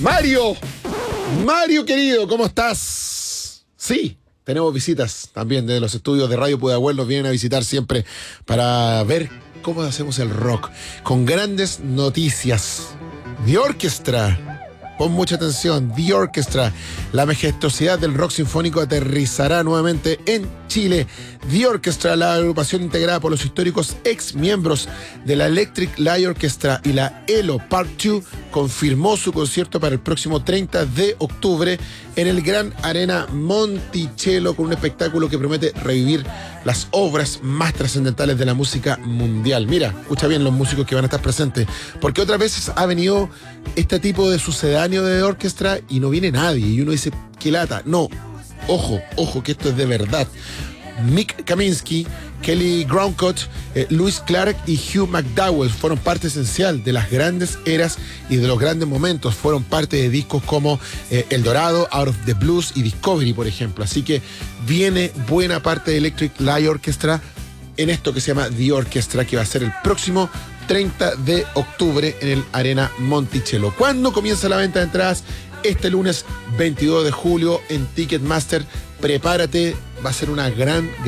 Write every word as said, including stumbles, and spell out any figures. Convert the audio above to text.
Mario, Mario querido, ¿cómo estás? Sí, tenemos visitas también de los estudios de Radio Pudahuel, nos vienen a visitar siempre para ver cómo hacemos el rock, con grandes noticias. The Orchestra, pon mucha atención, The Orchestra, la majestuosidad del rock sinfónico aterrizará nuevamente en Chile. The Orchestra, la agrupación integrada por los históricos ex miembros de la Electric Light Orchestra y la ELO Part dos, confirmó su concierto para el próximo treinta de octubre en el Gran Arena Monticello, con un espectáculo que promete revivir las obras más trascendentales de la música mundial. Mira, escucha bien los músicos que van a estar presentes, porque otras veces ha venido este tipo de sucedáneo de orquesta y no viene nadie, y uno dice, qué lata. No, ojo, ojo, que esto es de verdad. Mick Kaminsky, Kelly Groundcut, eh, Louis Clark y Hugh McDowell fueron parte esencial de las grandes eras y de los grandes momentos. Fueron parte de discos como eh, El Dorado, Out of the Blues y Discovery, por ejemplo. Así que viene buena parte de Electric Light Orchestra en esto que se llama The Orchestra, que va a ser el próximo treinta de octubre en el Arena Monticello. ¿Cuándo comienza la venta de entradas? Este lunes veintidós de julio en Ticketmaster. Prepárate, va a ser una gran